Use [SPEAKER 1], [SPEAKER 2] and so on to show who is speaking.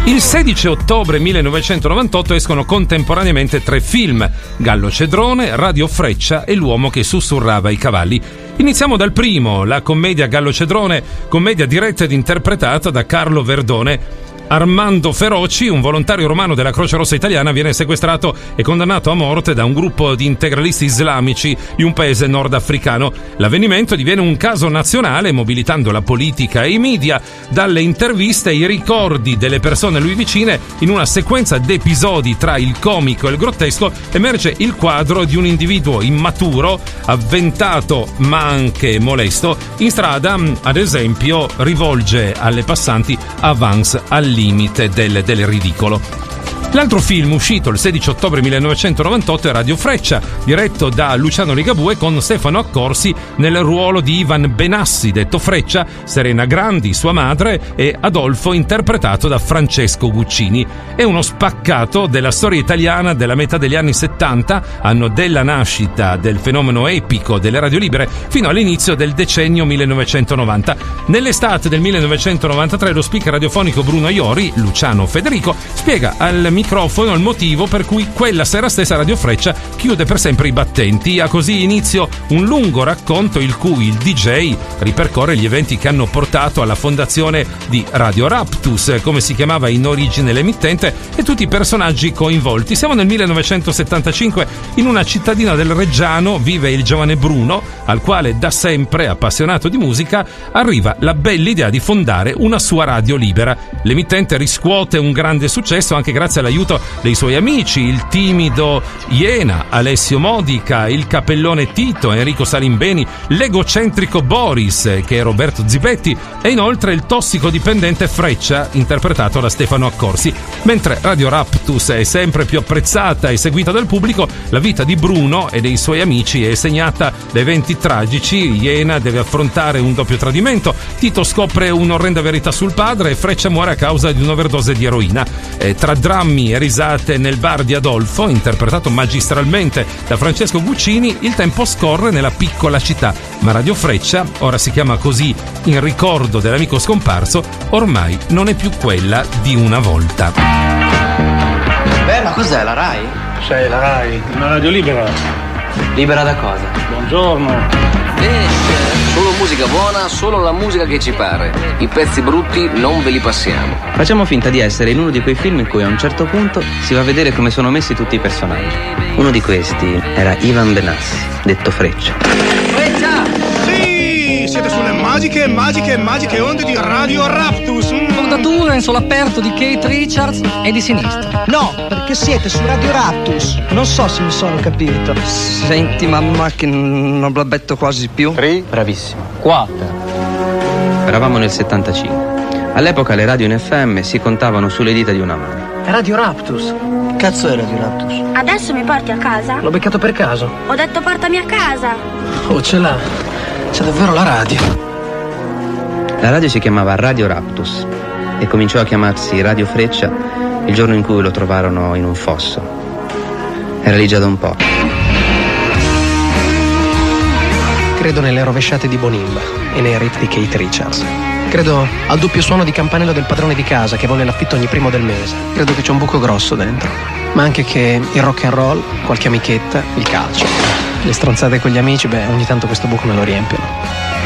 [SPEAKER 1] Il 16 ottobre 1998 escono contemporaneamente 3 film: Gallo Cedrone, Radio Freccia e L'uomo che sussurrava i cavalli. Iniziamo dal primo, la commedia Gallo Cedrone, commedia diretta ed interpretata da Carlo Verdone. Armando Feroci, un volontario romano della Croce Rossa italiana, viene sequestrato e condannato a morte da un gruppo di integralisti islamici di un paese nordafricano. L'avvenimento diviene un caso nazionale, mobilitando la politica e i media. Dalle interviste ai ricordi delle persone a lui vicine, in una sequenza d'episodi tra il comico e il grottesco, emerge il quadro di un individuo immaturo, avventato ma anche molesto. In strada, ad esempio, rivolge alle passanti avance al limite del ridicolo. L'altro film uscito il 16 ottobre 1998 è Radio Freccia, diretto da Luciano Ligabue con Stefano Accorsi nel ruolo di Ivan Benassi, detto Freccia, Serena Grandi, sua madre, e Adolfo, interpretato da Francesco Guccini. È uno spaccato della storia italiana della metà degli anni 70, anno della nascita del fenomeno epico delle radio libere, fino all'inizio del decennio 1990. Nell'estate del 1993 lo speaker radiofonico Bruno Iori, Luciano Federico, spiega al microfono il motivo per cui quella sera stessa Radio Freccia chiude per sempre i battenti. Ha così inizio un lungo racconto il cui il DJ ripercorre gli eventi che hanno portato alla fondazione di Radio Raptus, come si chiamava in origine l'emittente, e tutti i personaggi coinvolti. Siamo nel 1975, in una cittadina del Reggiano vive il giovane Bruno, al quale da sempre appassionato di musica arriva la bella idea di fondare una sua radio libera. L'emittente riscuote un grande successo anche grazie all'aiuto dei suoi amici, il timido Iena, Alessio Modica, il capellone Tito, Enrico Salimbeni, l'egocentrico Boris, che è Roberto Zibetti, e inoltre il tossicodipendente Freccia, interpretato da Stefano Accorsi. Mentre Radio Raptus è sempre più apprezzata e seguita dal pubblico, la vita di Bruno e dei suoi amici è segnata da eventi tragici. Iena deve affrontare un doppio tradimento, Tito scopre un'orrenda verità sul padre e Freccia muore a causa di un'overdose di eroina. Tra drammi e risate nel bar di Adolfo, interpretato magistralmente da Francesco Guccini, il tempo scorre nella piccola città, ma Radio Freccia, ora si chiama così in ricordo dell'amico scomparso, ormai non è più quella di una volta.
[SPEAKER 2] Beh, ma cos'è, la Rai?
[SPEAKER 3] Sei la Rai, una radio libera.
[SPEAKER 2] Libera da cosa?
[SPEAKER 3] Buongiorno.
[SPEAKER 2] Solo musica buona, solo la musica che ci pare. I pezzi brutti non ve li passiamo.
[SPEAKER 4] Facciamo finta di essere in uno di quei film in cui a un certo punto si va a vedere come sono messi tutti i personaggi. Uno di questi era Ivan Benassi, detto Freccia.
[SPEAKER 2] Freccia!
[SPEAKER 3] Sì, siete sulle magiche onde di Radio Raptus.
[SPEAKER 5] Fondatura in solo aperto di Keith Richards e di sinistra.
[SPEAKER 6] No, perché siete su Radio Raptus. Non so se mi sono capito.
[SPEAKER 4] Senti mamma che non blabbetto quasi più.
[SPEAKER 2] 3,
[SPEAKER 4] bravissimo. 4. Eravamo nel 75. All'epoca le radio in FM si contavano sulle dita di una mano.
[SPEAKER 6] Radio Raptus. Cazzo è Radio Raptus?
[SPEAKER 7] Adesso mi porti a casa?
[SPEAKER 6] L'ho beccato per caso.
[SPEAKER 7] Ho detto portami a casa.
[SPEAKER 6] Oh, ce l'ha. C'è davvero la radio.
[SPEAKER 4] La radio si chiamava Radio Raptus e cominciò a chiamarsi Radio Freccia il giorno in cui lo trovarono in un fosso. Era lì già da un po'.
[SPEAKER 6] Credo nelle rovesciate di Bonimba e nei riff di Keith Richards. Credo al doppio suono di campanello del padrone di casa che vuole l'affitto ogni primo del mese. Credo che c'è un buco grosso dentro. Ma anche che il rock and roll, qualche amichetta, il calcio. Le stronzate con gli amici, ogni tanto questo buco me lo riempiono.